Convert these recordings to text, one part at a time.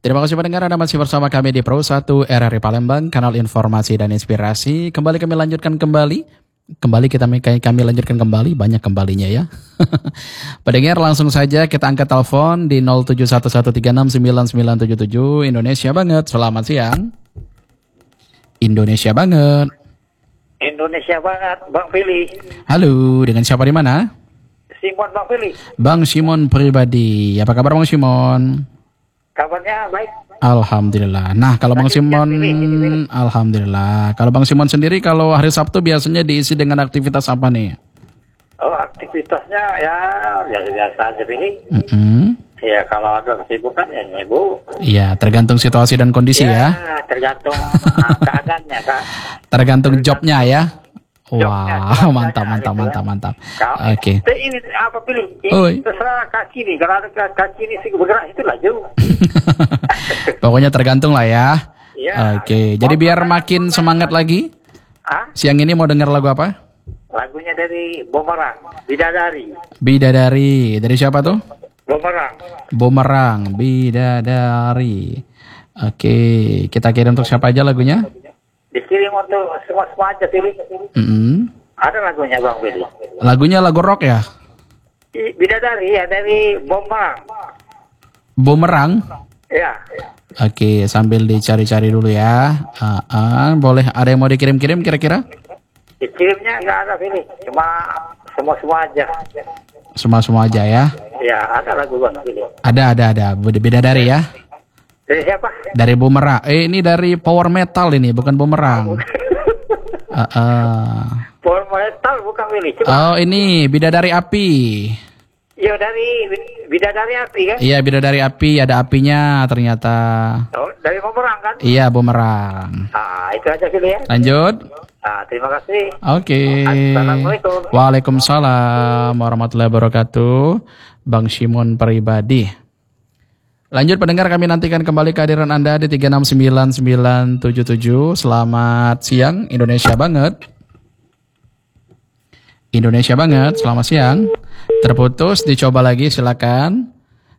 Terima kasih pendengar, Anda masih bersama kami di Pro 1 RRI Palembang, kanal informasi dan inspirasi. Kembali kami lanjutkan kembali. Kami lanjutkan kembali, banyak kembalinya ya. Pendengar, langsung saja kita angkat telepon di 0711369977. Indonesia banget, selamat siang. Indonesia banget. Indonesia banget, Bang Fili. Halo, dengan siapa di mana? Simon, Bang Fili. Bang Simon pribadi. Apa kabar Bang Simon? Kabarnya baik. Alhamdulillah. Nah, kalau Bang Simon, alhamdulillah. Kalau Bang Simon sendiri, kalau hari Sabtu biasanya diisi dengan aktivitas apa nih? Oh, aktivitasnya ya biasa aja ini. Ya kalau ada kesibukan ya nyibu. Iya, tergantung situasi dan kondisi ya. Tergantung keadaannya, Kak. Tergantung jobnya ya. Jobnya, Wah, mantap. Oke. Ini apa pilih? Oi. Ini terserah kaki nih. Kalau ada kaki ini sih bergerak itu lah jauh. Pokoknya tergantung lah ya. Ya. Oke, jadi biar makin semangat lagi. Siang ini mau dengar lagu apa? Lagunya dari Bumerang, Bidadari. Bidadari. Dari siapa tuh? Bumerang. Bidadari. Oke, kita kirim untuk siapa aja lagunya? Dikirim untuk semua aja pilih. Ada lagunya Bang Billy. Lagunya lagu rock ya? Bidadari ya dari Bumerang. Bumerang? Ya. Oke, sambil dicari-cari dulu ya. Boleh, ada yang mau dikirim-kirim kira-kira? Dikirimnya nggak ada pilih, cuma semua aja. Semua aja ya? Ya, ada lagu Bang Billy. Ada. Bidadari ya? Dari siapa? Dari Bumerang. Ini dari power metal ini, bukan Bumerang. Power metal bukan Billy. Oh, ini Bidadari Api. Iya, dari Bidadari Api kan? Iya, Bidadari Api, ada apinya ternyata. Oh, dari Bumerang kan? Iya, Bumerang. Itu aja Billy ya. Lanjut. Terima kasih. Oke. Assalamualaikum. Waalaikumsalam warahmatullahi wabarakatuh. Bang Simon pribadi. Lanjut pendengar, kami nantikan kembali kehadiran Anda di 369977. Selamat siang, Indonesia banget. Indonesia banget, selamat siang. Terputus, dicoba lagi silakan.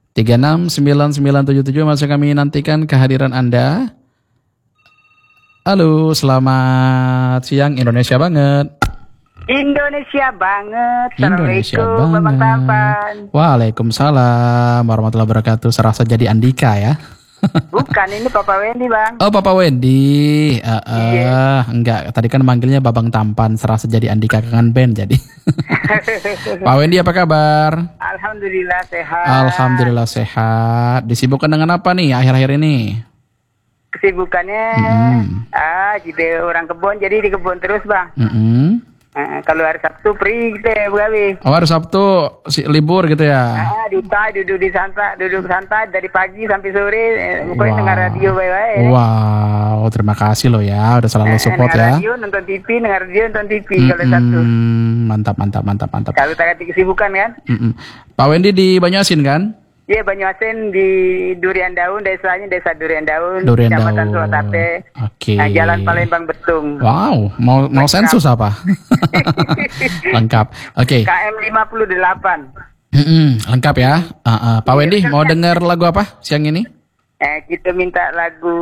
369977 masih kami nantikan kehadiran Anda. Halo, selamat siang, Indonesia banget. Indonesia banget. Indonesia Assalamualaikum, Bapak banget. Tampan. Waalaikumsalam warahmatullahi wabarakatuh. Serasa jadi Andika ya. Bukan, ini Papa Wendy, Bang. Oh, Papa Wendy. Iya. Enggak, tadi kan manggilnya Babang Tampan. Serasa jadi Andika Kangen Band jadi. Pak Wendy, apa kabar? Alhamdulillah sehat. Alhamdulillah sehat. Disibukkan dengan apa nih akhir-akhir ini? Kesibukannya, kita orang kebun, jadi di kebun terus, Bang. Kalau hari Sabtu free kita begawi. Oh, hari Sabtu libur gitu ya? Duduk santai dari pagi sampai sore. Pokoknya dengar radio baik-baik. Wow, terima kasih loh ya, udah selalu support ya. Radio, nonton TV, kalau Sabtu. Mantap. Kalau tak ada kesibukan kan? Pak Wendy di Banyuasin kan? Iya, Banyuasin di Durian Daun, desanya Desa Durian Daun, Durian Kecamatan Daun. Suatape. Oke. Jalan Palembang Betung. Wow, mau sensus apa? Lengkap. Oke. KM 58. Lengkap ya. Pak Wendy mau dengar lagu apa siang ini? Kita minta lagu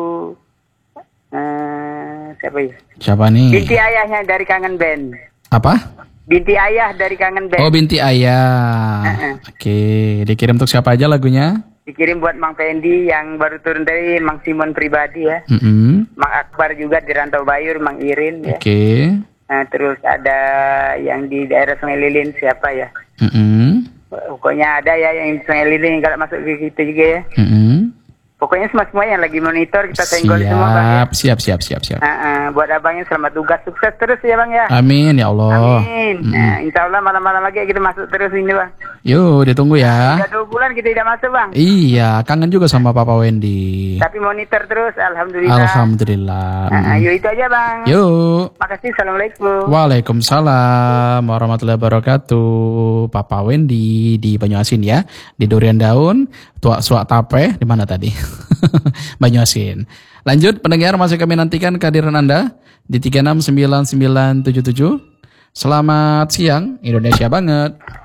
siapa ya? Siapa nih? Binti Ayahnya dari Kangen Band. Apa? Binti Ayah dari Kangen Band. Oh, Binti Ayah. Oke, dikirim untuk siapa aja lagunya? Dikirim buat Mang Fendi yang baru turun dari Mang Simon pribadi ya. Mang Akbar juga di Rantau Bayur, Mang Irin ya. Oke. Terus ada yang di daerah Sungai Lilin siapa ya? Pokoknya ada ya yang di Sungai Lilin kalau masuk ke kita juga ya. Pokoknya semua yang lagi monitor kita senggol semua, Bang. Siap. Buat abangnya selamat tugas, sukses terus ya, Bang ya. Amin ya Allah. Amin. Insya Allah malam-malam lagi kita masuk terus ini, Bang. Yuk, ditunggu ya. Udah 2 bulan kita tidak masuk, Bang. Iya, kangen juga sama Papa Wendy. Tapi monitor terus, alhamdulillah. Alhamdulillah. Yuk itu aja, Bang. Yuk. Makasih, assalamualaikum. Waalaikumsalam warahmatullahi wabarakatuh. Papa Wendy di Banyuasin ya, di Durian Daun, Tuak Suak Tape, di mana tadi? Banyuasin. Lanjut pendengar, masih kami nantikan kehadiran Anda di 369977. Selamat siang, Indonesia banget.